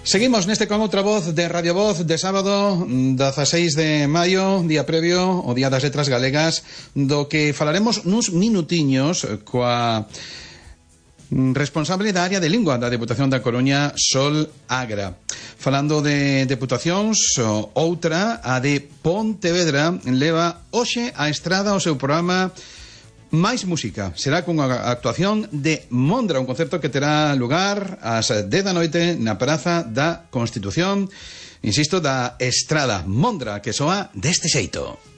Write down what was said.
Seguimos neste con outra voz de Radio Voz de sábado 16 de maio, día previo ao Día das Letras Galegas, do que falaremos nuns minutiños coa responsable da área de lingua da Deputación da Coruña, Sol Agra. Falando de deputacións, outra, a de Pontevedra, leva hoxe a estrada o seu programa Máis Música. Será cunha actuación de Mondra, un concerto que terá lugar ás 10 da noite na Praza da Constitución, insisto, da Estrada. Mondra, que soa deste xeito.